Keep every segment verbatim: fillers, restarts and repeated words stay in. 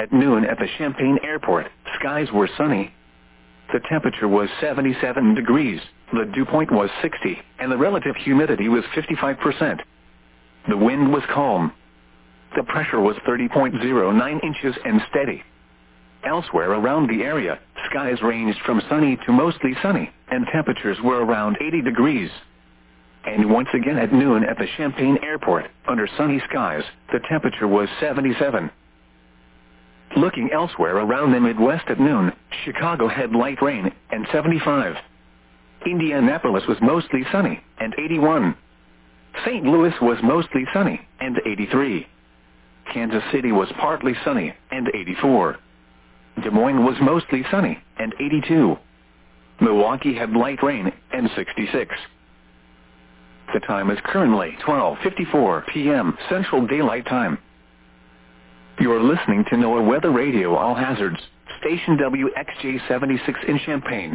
At noon at the Champaign Airport, skies were sunny. The temperature was seventy-seven degrees, the dew point was sixty, and the relative humidity was fifty-five percent. The wind was calm. The pressure was thirty point zero nine inches and steady. Elsewhere around the area, skies ranged from sunny to mostly sunny, and temperatures were around eighty degrees. And once again at noon at the Champaign Airport, under sunny skies, the temperature was seventy-seven. Looking elsewhere around the Midwest at noon, Chicago had light rain, and seventy-five. Indianapolis was mostly sunny, and eighty-one. Saint Louis was mostly sunny, and eighty-three. Kansas City was partly sunny, and eighty-four. Des Moines was mostly sunny, and eighty-two. Milwaukee had light rain, and sixty-six. The time is currently twelve fifty-four p m Central Daylight Time. You're listening to NOAA Weather Radio All Hazards, station W X J seventy-six in Champaign.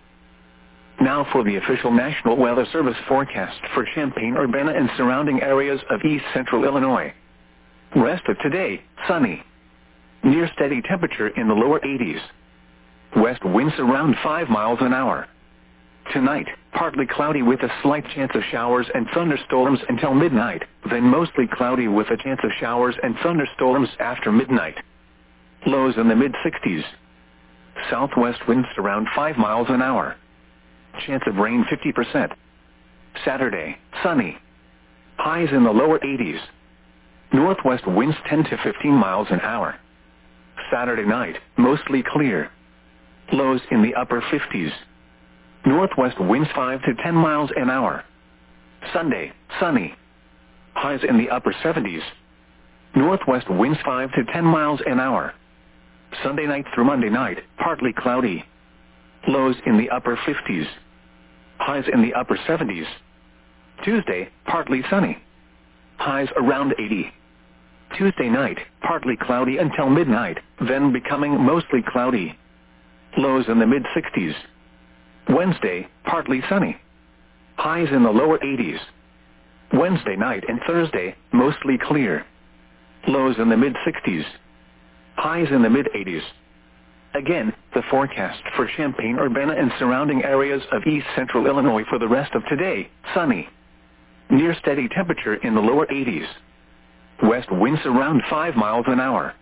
Now for the official National Weather Service forecast for Champaign, Urbana, and surrounding areas of east central Illinois. Rest of today, sunny. Near steady temperature in the lower eighties. West winds around five miles an hour. Tonight, partly cloudy with a slight chance of showers and thunderstorms until midnight, then mostly cloudy with a chance of showers and thunderstorms after midnight. Lows in the mid-sixties. Southwest winds around five miles an hour. Chance of rain fifty percent. Saturday, sunny. Highs in the lower eighties. Northwest winds ten to fifteen miles an hour. Saturday night, mostly clear. Lows in the upper fifties. Northwest winds five to ten miles an hour. Sunday, sunny. Highs in the upper seventies. Northwest winds five to ten miles an hour. Sunday night through Monday night, partly cloudy. Lows in the upper fifties. Highs in the upper seventies. Tuesday, partly sunny. Highs around eighty. Tuesday night, partly cloudy until midnight, then becoming mostly cloudy. Lows in the mid-sixties. Wednesday, partly sunny. Highs in the lower eighties. Wednesday night and Thursday, mostly clear. Lows in the mid-sixties. Highs in the mid-eighties. Again, the forecast for Champaign, Urbana, and surrounding areas of east central Illinois for the rest of today, sunny. Near steady temperature in the lower eighties. West winds around five miles an hour.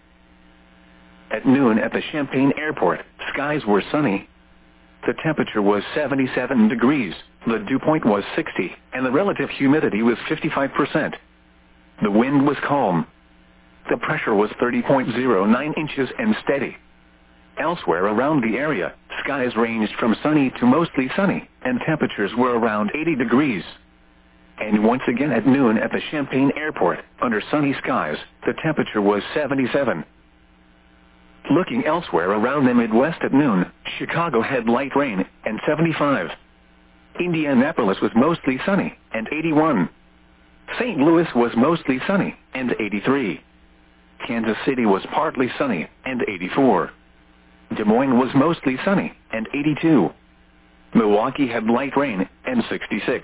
At noon at the Champaign Airport, skies were sunny. The temperature was seventy-seven degrees, the dew point was sixty, and the relative humidity was fifty-five percent. The wind was calm. The pressure was thirty point zero nine inches and steady. Elsewhere around the area, skies ranged from sunny to mostly sunny, and temperatures were around eighty degrees. And once again at noon at the Champaign Airport, under sunny skies, the temperature was seventy-seven. Looking elsewhere around the Midwest at noon, Chicago had light rain, and seventy-five. Indianapolis was mostly sunny, and eighty-one. Saint Louis was mostly sunny, and eighty-three. Kansas City was partly sunny, and eighty-four. Des Moines was mostly sunny, and eighty-two. Milwaukee had light rain, and sixty-six.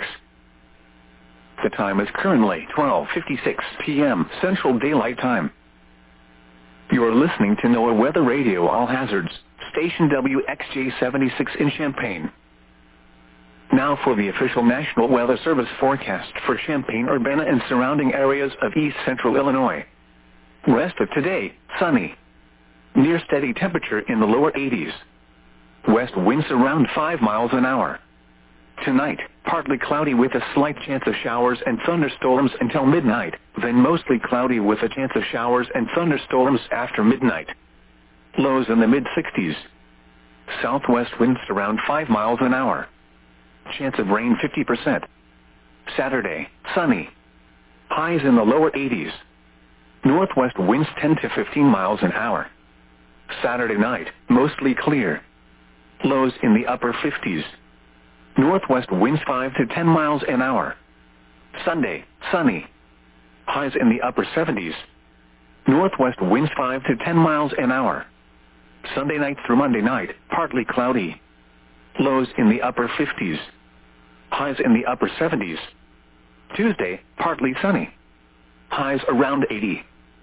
The time is currently twelve fifty-six p m Central Daylight Time. You are listening to NOAA Weather Radio All Hazards, station W X J seventy-six in Champaign. Now for the official National Weather Service forecast for Champaign, Urbana, and surrounding areas of east central Illinois. Rest of today, sunny. Near steady temperature in the lower eighties. West winds around five miles an hour. Tonight, partly cloudy with a slight chance of showers and thunderstorms until midnight, then mostly cloudy with a chance of showers and thunderstorms after midnight. Lows in the mid-sixties. Southwest winds around five miles an hour. Chance of rain fifty percent. Saturday, sunny. Highs in the lower eighties. Northwest winds ten to fifteen miles an hour. Saturday night, mostly clear. Lows in the upper fifties. Northwest winds five to ten miles an hour. Sunday, sunny. Highs in the upper seventies. Northwest winds five to ten miles an hour. Sunday night through Monday night, partly cloudy. Lows in the upper fifties. Highs in the upper seventies. Tuesday, partly sunny. Highs around eighty.